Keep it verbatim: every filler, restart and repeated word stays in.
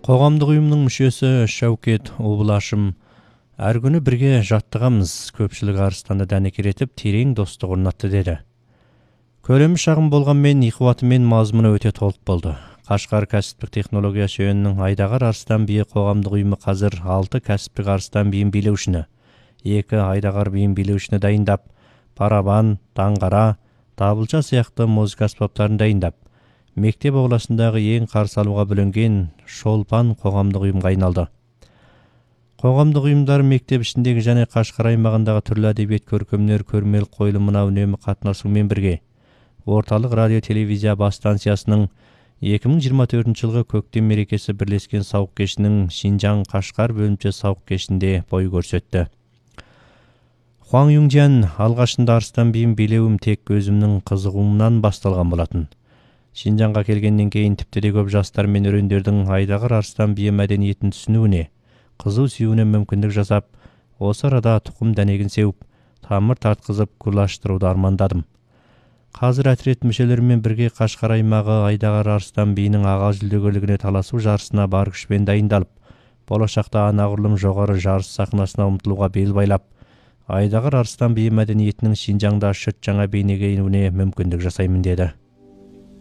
Қоғамдық ұйымның мүшесі Шәукет Обылашым әр күні бірге жаттығамыз, көпшілік арыстанды дәнекеретіп, терең достық орнатты деді. Көлемі шағын болғанмен, иқуаты мен мазмұны өте толық болды. Қашқар кәсіптік технология жөнінің Айдағар арыстан биі қоғамдық ұйымы қазір алты кәсіптік арыстан биін билеушіні, екі Айдағар биін билеушіні дайындап, парабан, таңғара, табылша сияқты музыка аспаптарын дайындап, мектеп ауласындағы ең қарсы алуға бүленген шолпан қоғамдық ұйымға айналды. Қоғамдық ұйымдар мектеп ішіндегі және Қашқар аймағындағы түрлі әдебиет көркемдер көрмелік қойылымына үнемі қатынасумен бірге, орталық радио телевизия бас станциясының екі мың жиырма төртінші жылғы көктем мерекесі бірлескен сауық кешінің Шинжаң Қашқар бөлімше сауық кешінде бой көрсетті. Хуаң Юңжан алғашында арыстан биін билеуім тек өзімнің қызығуымнан басталған болатын. Шинжаңға келгеннен кейін тіпті де көп жастар мен өрендердің Айдағар арыстан биі мәдениетін түсінуіне, қызу сүюіне мүмкіндік жасап, осы арада тұқым дәнегін сеуіп, тамыр тартқызып күлаштыруды армандадым. Қазір әтрет мүшелерімен бірге Қашқар аймағы Айдағар арыстан биінің аға жүлдегерлігіне таласу жарысына бар күшпен дайындалып, болашақта анағұрлым жоғары жарыс сахнасына ұмтылуға бел байлап, Айдағар арыстан биі мәдениетінің Шинжаңда шыт жаңа бейнеге енуіне мүмкіндік жасаймын деді.